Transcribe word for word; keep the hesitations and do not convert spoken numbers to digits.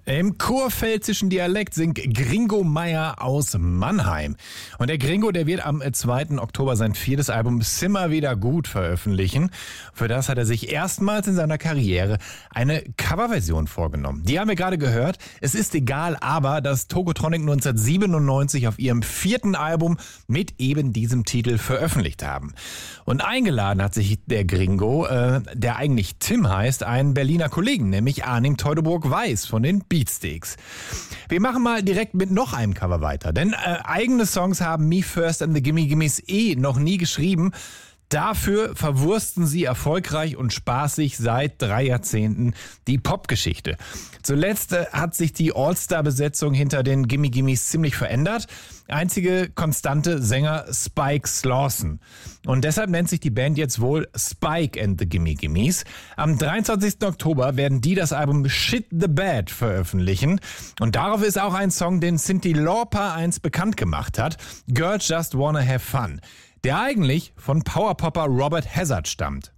Im kurpfälzischen Dialekt singt Gringo Meier aus Mannheim. Und der Gringo, der wird am zweiten Oktober sein viertes Album Simmer wieder gut veröffentlichen. Für das hat er sich erstmals in seiner Karriere eine Coverversion vorgenommen. Die haben wir gerade gehört. Es ist egal, aber dass Tokotronic neunzehnhundertsiebenundneunzig auf ihrem vierten Album mit eben diesem Titel veröffentlicht haben. Und eingeladen hat sich der Gringo, äh, der eigentlich Tim heißt, einen Berliner Kollegen, nämlich Arnim Teutoburg-Weiß von den Beatsteaks. Wir machen mal direkt mit noch einem Cover weiter, denn äh, eigene Songs haben Me First and the Gimme Gimmes eh noch nie geschrieben. Dafür verwursten sie erfolgreich und spaßig seit drei Jahrzehnten die Popgeschichte. Zuletzt äh, hat sich die All-Star-Besetzung hinter den Gimme Gimmes ziemlich verändert. Einzige konstante Sänger Spike Slawson. Und deshalb nennt sich die Band jetzt wohl Spike and the Gimme Gimmes. Am dreiundzwanzigsten Oktober werden die das Album Shit the Bad veröffentlichen. Und darauf ist auch ein Song, den Cyndi Lauper einst bekannt gemacht hat. Girls Just Wanna Have Fun. Der eigentlich von Powerpopper Robert Hazard stammt.